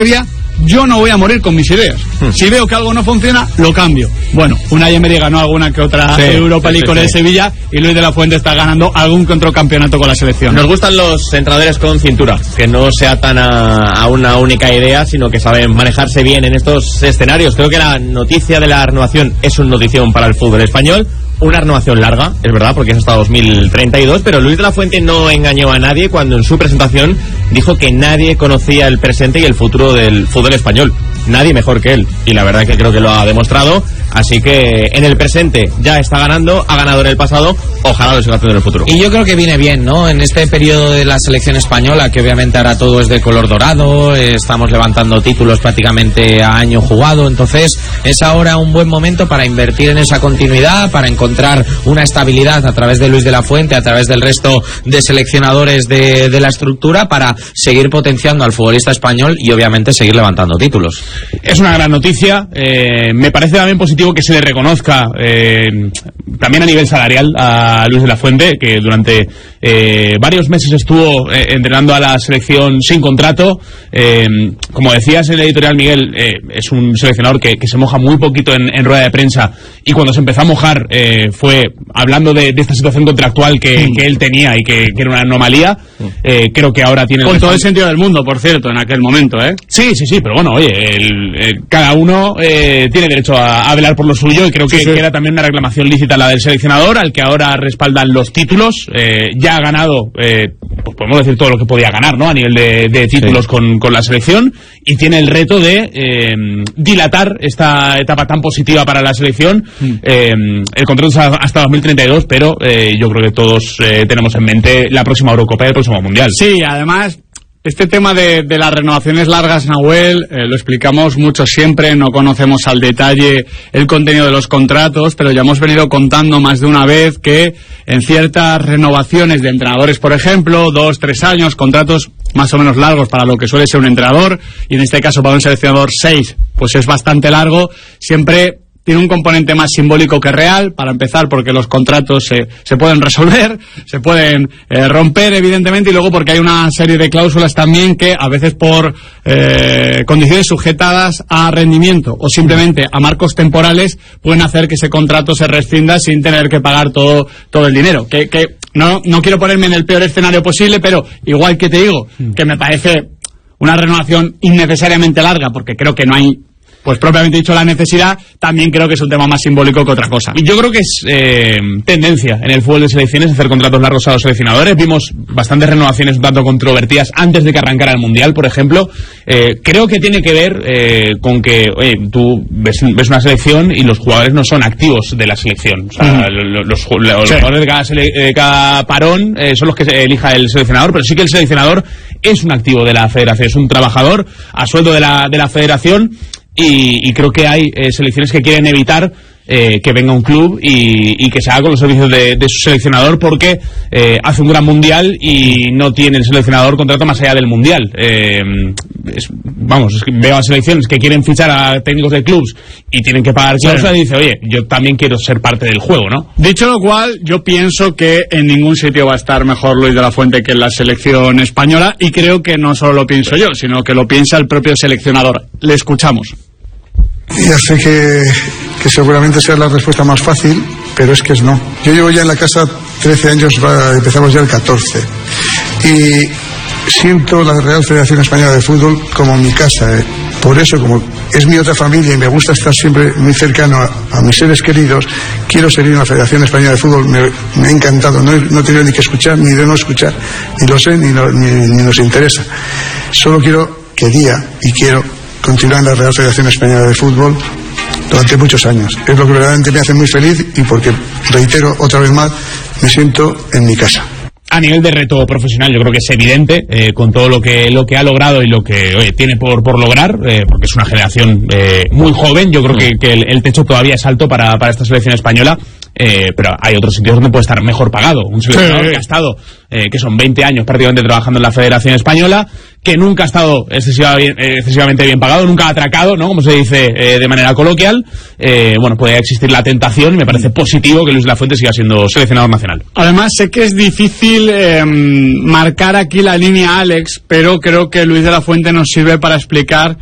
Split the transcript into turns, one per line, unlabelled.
yo no voy a morir con mis ideas. Si veo que algo no funciona, lo cambio. Bueno, Unai Emery ganó alguna que otra Europa League con el Sevilla, y Luis de la Fuente está ganando algún que otro campeonato con la selección.
Nos gustan los entrenadores con cintura, que no se atan a una única idea, sino que saben manejarse bien en estos escenarios. Creo que la noticia de la renovación es una notición para el fútbol español. Una renovación larga, es verdad, porque es hasta 2032, pero Luis de la Fuente no engañó a nadie cuando en su presentación dijo que nadie conocía el presente y el futuro del fútbol español. Nadie mejor que él, y la verdad es que creo que lo ha demostrado. Así que en el presente ya está ganando, ha ganado en el pasado, ojalá lo siga haciendo en el futuro.
Y yo creo que viene bien, ¿no? En este periodo de la selección española, que obviamente ahora todo es de color dorado, estamos levantando títulos prácticamente a año jugado, entonces es ahora un buen momento para invertir en esa continuidad, para encontrar una estabilidad a través de Luis de la Fuente, a través del resto de seleccionadores de la estructura, para seguir potenciando al futbolista español y obviamente seguir levantando títulos.
Es una gran noticia, me parece también positivo que se le reconozca también a nivel salarial a Luis de la Fuente, que durante varios meses estuvo entrenando a la selección sin contrato. Como decías en el editorial, Miguel, es un seleccionador que se moja muy poquito en rueda de prensa, y cuando se empezó a mojar fue hablando de esta situación contractual que él tenía y que era una anomalía. Creo que ahora tiene...
Con todo el sentido del mundo, por cierto, en aquel momento, ¿eh?
Sí, pero bueno, oye, cada uno tiene derecho a velar por lo suyo, y creo que era también una reclamación lícita la del seleccionador, al que ahora respaldan los títulos. Ya ha ganado, pues podemos decir todo lo que podía ganar, ¿no? A nivel de títulos con la selección, y tiene el reto de dilatar esta etapa tan positiva para la selección. El contrato es hasta 2032, pero yo creo que todos tenemos en mente la próxima Eurocopa y el próximo Mundial.
Sí, además, este tema de las renovaciones largas, Nahuel, lo explicamos mucho siempre, no conocemos al detalle el contenido de los contratos, pero ya hemos venido contando más de una vez que en ciertas renovaciones de entrenadores, por ejemplo, 2-3 años, contratos más o menos largos para lo que suele ser un entrenador, y en este caso para un seleccionador 6, pues es bastante largo, siempre tiene un componente más simbólico que real, para empezar porque los contratos se pueden resolver, se pueden romper evidentemente, y luego porque hay una serie de cláusulas también que a veces por condiciones sujetadas a rendimiento o simplemente a marcos temporales pueden hacer que ese contrato se rescinda sin tener que pagar todo el dinero, que no quiero ponerme en el peor escenario posible, pero igual que te digo que me parece una renovación innecesariamente larga, porque creo que no hay, pues propiamente dicho, la necesidad, también creo que es un tema más simbólico que otra cosa.
Y yo creo que es tendencia en el fútbol de selecciones hacer contratos largos a los seleccionadores. Vimos bastantes renovaciones un tanto controvertidas antes de que arrancara el Mundial, por ejemplo. Creo que tiene que ver con que tú ves una selección y los jugadores no son activos de la selección. O sea, los jugadores de cada parón son los que elija el seleccionador, pero sí que el seleccionador es un activo de la federación, es un trabajador a sueldo de la federación. Y creo que hay selecciones que quieren evitar que venga un club y que se haga con los servicios de su seleccionador, porque hace un gran mundial y no tiene el seleccionador contrato más allá del mundial. Veo a selecciones que quieren fichar a técnicos de clubs y tienen que pagar cláusula, y dice, oye, yo también quiero ser parte del juego, ¿no?
Dicho lo cual, yo pienso que en ningún sitio va a estar mejor Luis de la Fuente que en la selección española, y creo que no solo lo pienso yo, sino que lo piensa el propio seleccionador. Le escuchamos.
Ya sé que seguramente sea la respuesta más fácil, pero es que es no. Yo llevo ya en la casa 13 años, empezamos ya el 14, y siento la Real Federación Española de Fútbol como mi casa. Por eso, como es mi otra familia y me gusta estar siempre muy cercano a mis seres queridos, quiero seguir en la Federación Española de Fútbol. Me ha encantado, no he tenido ni que escuchar, ni de no escuchar, ni lo sé, ni nos interesa. Solo quiero continuar en la Real Federación Española de Fútbol durante muchos años. Es lo que verdaderamente me hace muy feliz, y porque, reitero otra vez más, me siento en mi casa.
A nivel de reto profesional, yo creo que es evidente, con todo lo que ha logrado y lo que tiene por lograr, porque es una generación muy joven. Yo creo que el techo todavía es alto para esta selección española. Pero hay otros sitios donde puede estar mejor pagado. Un seleccionador que ha estado, que son 20 años prácticamente trabajando en la Federación Española, que nunca ha estado excesivamente bien pagado, nunca ha atracado, ¿no? Como se dice de manera coloquial. Bueno, puede existir la tentación y me parece positivo que Luis de la Fuente siga siendo seleccionador nacional.
Además, sé que es difícil marcar aquí la línea, Alex, pero creo que Luis de la Fuente nos sirve para explicar